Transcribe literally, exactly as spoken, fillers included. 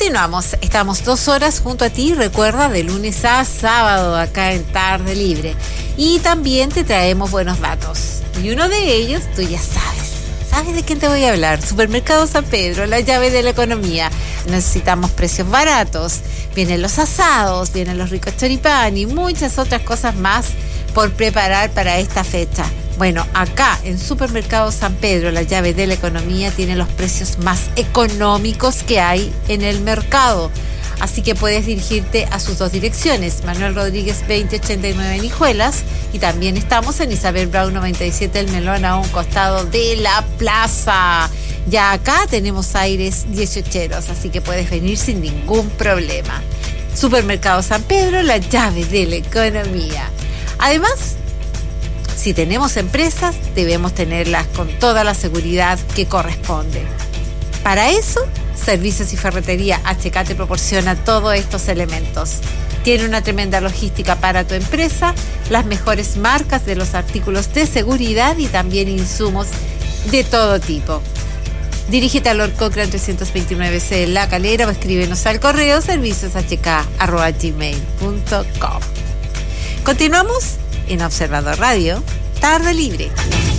Continuamos, estamos dos horas junto a ti, recuerda, de lunes a sábado acá en Tarde Libre. Y también te traemos buenos datos. Y uno de ellos, tú ya sabes. ¿Sabes de quién te voy a hablar? Supermercado San Pedro, la llave de la economía. Necesitamos precios baratos. Vienen los asados, vienen los ricos choripán y muchas otras cosas más por preparar para esta fecha. Bueno, acá en Supermercado San Pedro, la llave de la economía, tiene los precios más económicos que hay en el mercado. Así que puedes dirigirte a sus dos direcciones, Manuel Rodríguez veinte ochenta y nueve en Hijuelas, y también estamos en Isabel Brown noventa y siete El Melón, a un costado de la plaza. Ya acá tenemos aires dieciocheros, así que puedes venir sin ningún problema. Supermercado San Pedro, la llave de la economía. Además, si tenemos empresas, debemos tenerlas con toda la seguridad que corresponde. Para eso, Servicios y Ferretería H K te proporciona todos estos elementos. Tiene una tremenda logística para tu empresa, las mejores marcas de los artículos de seguridad y también insumos de todo tipo. Dirígete a Lord Cochrane trescientos veintinueve C en La Calera o escríbenos al correo servicios h k arroba gmail punto com. Continuamos en Observador Radio, Tarde Libre.